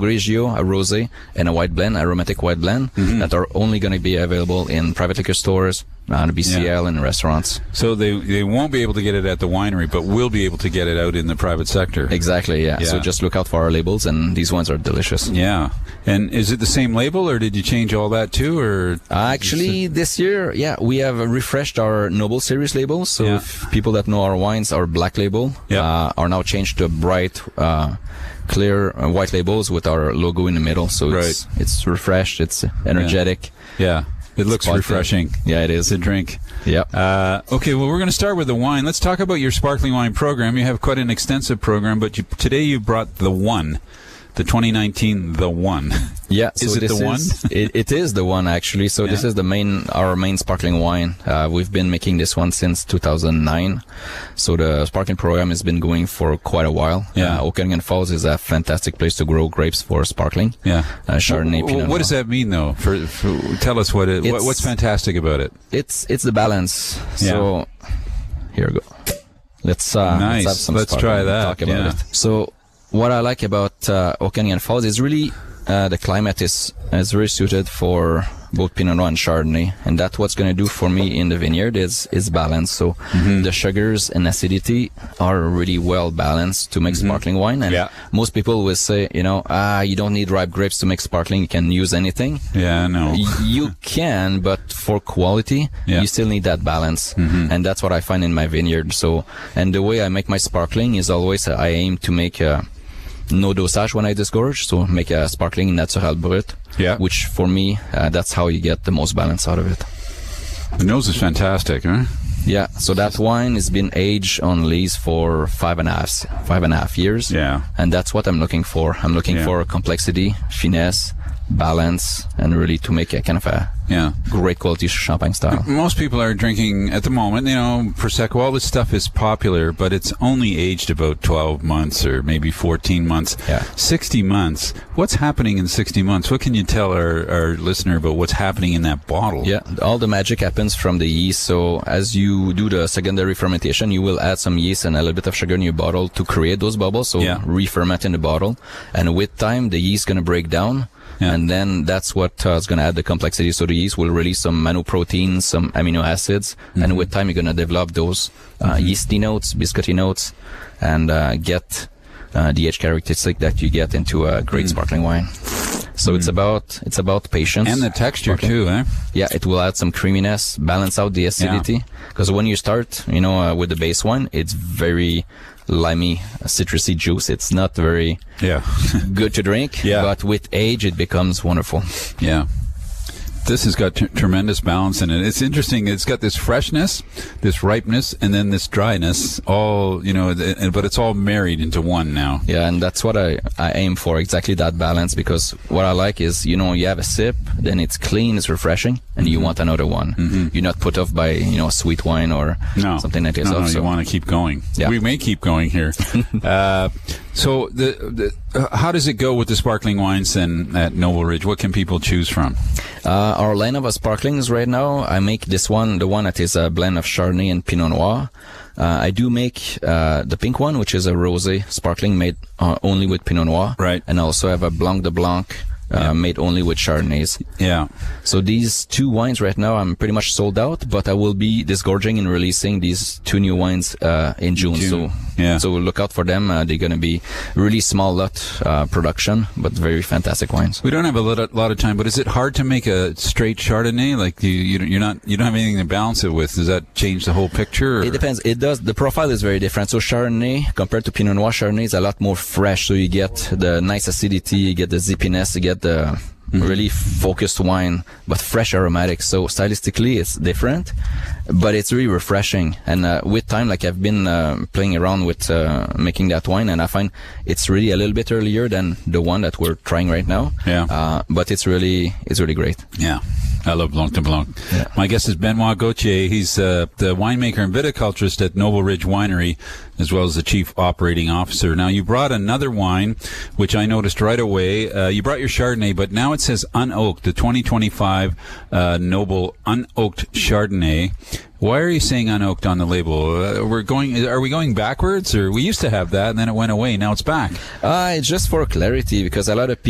Pinot Grigio, a rosé, and a white blend, aromatic white blend, that are only going to be available in private liquor stores, the BCL, and restaurants. So they won't be able to get it at the winery, but will be able to get it out in the private sector. Exactly, yeah. So just look out for our labels, and these ones are delicious. Yeah. And is it the same label, or did you change all that too? Or actually, this year, we have refreshed our Noble Series label. So if people that know our wines, our black label are now changed to bright, clear white labels with our logo in the middle. So it's refreshed, it's energetic. Yeah. It looks refreshing. Yeah, it is. To drink. Yeah. Okay, well, we're going to start with the wine. Let's talk about your sparkling wine program. You have quite an extensive program, but today you brought the one. The 2019 The One. Yeah. Is it the one? It is the one, actually. So this is our main sparkling wine. We've been making this one since 2009. So the sparkling program has been going for quite a while. Yeah. Okanagan Falls is a fantastic place to grow grapes for sparkling. Yeah. Chardonnay, Pinot Noir. What does that mean, though? Tell us what's fantastic about it. It's the balance. So here we go. Let's have some Let's try that. Talk about it. So what I like about Okanagan Falls is really the climate is very suited for both Pinot Noir and Chardonnay, and that's what's going to do for me in the vineyard is balance. So the sugars and acidity are really well balanced to make sparkling wine. And most people will say, you don't need ripe grapes to make sparkling. You can use anything. Yeah, no. You can, but for quality, you still need that balance. And that's what I find in my vineyard. So, and the way I make my sparkling is always I aim to make no dosage when I disgorge, so make a sparkling natural brut, which for me, that's how you get the most balance out of it. The nose is fantastic, huh? Yeah, so that wine has been aged on lees for 5.5 years. Yeah. And that's what I'm looking for. I'm looking for complexity, finesse, balance, and really to make a kind of a great quality champagne style. Most people are drinking at the moment, Prosecco, all this stuff is popular, but it's only aged about 12 months or maybe 14 months. 60 months. What's happening in 60 months? What can you tell our listener about what's happening in that bottle? Yeah, all the magic happens from the yeast. So as you do the secondary fermentation, you will add some yeast and a little bit of sugar in your bottle to create those bubbles. So re-ferment in the bottle. And with time, the yeast is going to break down. And then that's what is going to add the complexity. So the yeast will release some monoproteins, some amino acids, and with time you're going to develop those yeasty notes, biscuity notes, and get the edge characteristic that you get into a great sparkling wine. So it's about patience and the texture too, eh? Yeah, it will add some creaminess, balance out the acidity. Because when you start, with the base wine, it's very limey, citrusy juice. It's not very good to drink, but with age it becomes wonderful. Yeah. This has got tremendous balance in it. It's interesting. It's got this freshness, this ripeness, and then this dryness, all, but it's all married into one now. Yeah, and that's what I aim for, exactly that balance, because what I like is, you have a sip, then it's clean, it's refreshing, and you want another one. You're not put off by, sweet wine or something like this. No, you want to keep going. Yeah. We may keep going here. So how does it go with the sparkling wines then at Noble Ridge? What can people choose from? Our line of sparklings right now, I make this one, the one that is a blend of Chardonnay and Pinot Noir. I do make the pink one, which is a rosé sparkling made only with Pinot Noir. Right. And I also have a Blanc de Blanc made only with Chardonnays. Yeah. So these two wines right now, I'm pretty much sold out, but I will be disgorging and releasing these two new wines in June. So look out for them. They're going to be really small lot production, but very fantastic wines. We don't have a lot of time, but is it hard to make a straight Chardonnay? Like you don't have anything to balance it with. Does that change the whole picture? Or? It depends. It does. The profile is very different. So Chardonnay compared to Pinot Noir, Chardonnay is a lot more fresh. So you get the nice acidity, you get the zippiness, you get the really focused wine, but fresh aromatic. So stylistically, it's different, but it's really refreshing. And with time, like I've been playing around with making that wine, and I find it's really a little bit earlier than the one that we're trying right now. Yeah. But it's really great. Yeah. I love Blanc de Blanc. Yeah. My guest is Benoit Gauthier. He's the winemaker and viticulturist at Noble Ridge Winery, as well as the chief operating officer. Now, you brought another wine, which I noticed right away. You brought your Chardonnay, but now it says unoaked, the 2025 Noble Unoaked Chardonnay. Why are you saying unoaked on the label? Are we going backwards? Or we used to have that, and then it went away. Now it's back. It's just for clarity, because a lot of people